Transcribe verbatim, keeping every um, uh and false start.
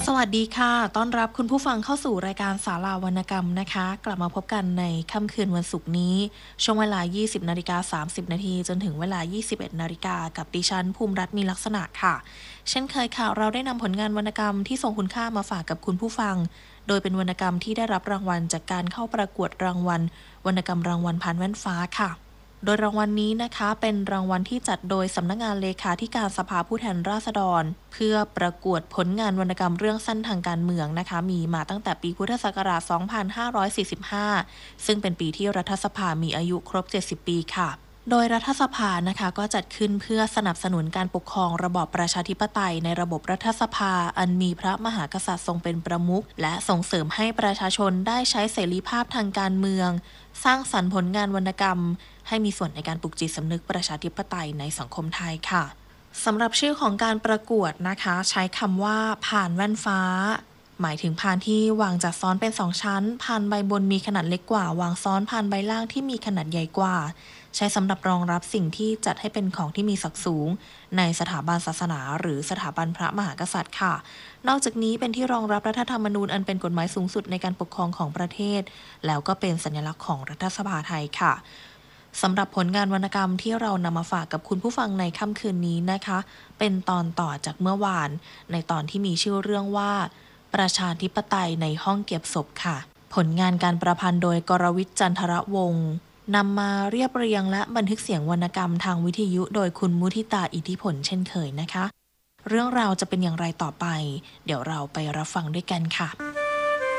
สวัสดีค่ะต้อนรับคุณผู้ฟังเข้าสู่รายการศาลาวรรณกรรมนะคะ กลับมาพบกันในค่ำคืนวันศุกร์นี้ ช่วงเวลา ยี่สิบนาฬิกาสามสิบนาที จนถึงเวลา ยี่สิบเอ็ดนาฬิกา กับดิฉันภูมิรัตน์มีลักษณะค่ะ เช่นเคยค่ะ เราได้นำผลงานวรรณกรรมที่ทรงคุณค่ามาฝากกับคุณผู้ฟัง โดยเป็นวรรณกรรมที่ได้รับรางวัลจากการเข้าประกวดรางวัลวรรณกรรมรางวัลพานแว่นฟ้าค่ะ โดยรางวัลนี้นะคะเป็นรางวัลที่จัดโดยสำนักงานเลขาธิการสภาผู้แทนราษฎรเพื่อประกวดผลงานวรรณกรรมเรื่องสั้นทางการเมืองนะคะมีมาตั้งแต่ปีพุทธศักราช สองพันห้าร้อยสี่สิบห้า ซึ่งเป็นปีที่รัฐสภามีอายุครบ เจ็ดสิบ ปีค่ะ โดยรัฐสภานะคะก็จัดขึ้นเพื่อสนับสนุนการปกครองระบอบประชาธิปไตยในระบบรัฐสภาอันมีพระมหากษัตริย์ทรงเป็นประมุขและส่งเสริมให้ประชาชนได้ใช้เสรีภาพทางการเมืองสร้างสรรค์ผลงานวรรณกรรมให้มีส่วนในการปลุกจิตสำนึกประชาธิปไตยในสังคมไทยค่ะสำหรับชื่อของการประกวดนะคะใช้คำว่าพานแว่นฟ้าหมายถึงพานที่วางจัดซ้อนเป็นสองชั้นพานใบบนมีขนาดเล็กกว่าวางซ้อนพานใบล่างที่มีขนาดใหญ่กว่าใช้สำหรับรองรับสิ่งที่จัดให้เป็นของที่มีศักดิ์สูงในสถาบันศาสนาหรือสถาบันพระมหากษัตริย์ค่ะนอกจากนี้เป็นที่รองรับรัฐธรรมนูญอันเป็นกฎหมายสูงสุดในการปกครองของประเทศแล้วก็เป็นสัญลักษณ์ของรัฐสภาไทยค่ะสำหรับผลงานวรรณกรรมที่เรานำมาฝากกับคุณผู้ฟังในค่ำคืนนี้นะคะเป็นตอนต่อจากเมื่อวานในตอนที่มีชื่อเรื่องว่าประชาธิปไตยในห้องเก็บศพค่ะผลงานการประพันธ์โดยกรวิทย์จันทรวงศ์นำมาเรียบเรียงและบันทึกเสียงวรรณกรรมทางวิทยุโดยคุณมุทิตาอิทธิผลเช่นเคยนะคะเรื่องราวจะเป็นอย่างไรต่อไปเดี๋ยวเราไปรับฟังด้วยกันค่ะ